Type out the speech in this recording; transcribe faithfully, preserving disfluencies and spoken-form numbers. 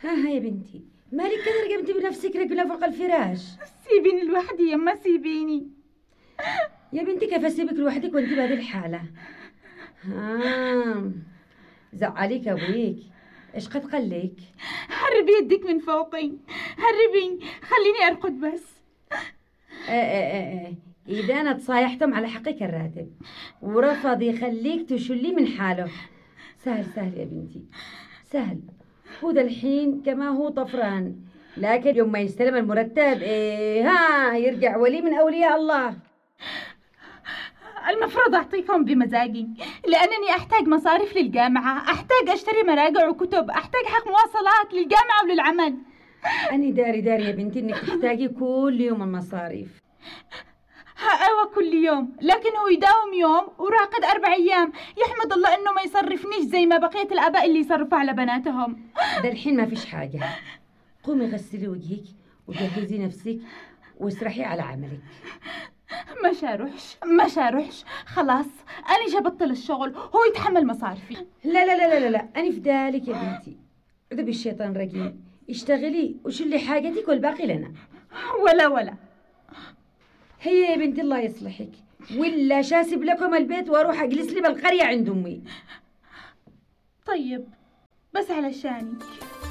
ها ها يا بنتي، مالك كده رقبتي بنفسك رجلة فوق الفراش؟ سيبيني لوحدي يما، سيبيني يا بنتي كيف اسيبك لوحدك وانت بهذه الحالة؟ ها زعليك ابويك؟ ايش قد قلك؟ هربي يدك من فوقي، هربي خليني ارقد بس. آه آه آه. إذا أنا تصايحتم على حقك الراتب ورفض يخليك تشلي من حاله، سهل سهل يا بنتي، سهل. هو ده الحين كما هو طفران، لكن يوم ما يستلم المرتب إيه ها يرجع ولي من أولياء الله. المفروض أعطيكم بمزاجي، لأنني أحتاج مصاريف للجامعة، أحتاج أشتري مراجع وكتب، أحتاج حق مواصلات للجامعة وللعمل. أني داري داري يا بنتي إنك تحتاجي كل يوم المصاريف. أيوة كل يوم، لكن هو يداوم يوم وراقد أربع أيام. يحمد الله إنه ما يصرفنيش زي ما بقية الآباء اللي يصرفوا على بناتهم. ده الحين ما فيش حاجة، قومي غسلي وجهك وجهزي نفسك واسرحي على عملك. مش هروحش مش هروحش خلاص، أنا جبطل الشغل، هو يتحمل مصارفي. لا لا لا لا لا أنا في ذلك يا بنتي، عذبي الشيطان رجيم، اشتغلي وشلي حاجتك والباقي لنا. ولا ولا هي يا بنتي الله يصلحك، ولا شاسب لكم البيت واروح اجلس لي بالقرية عند امي. طيب بس علشانك.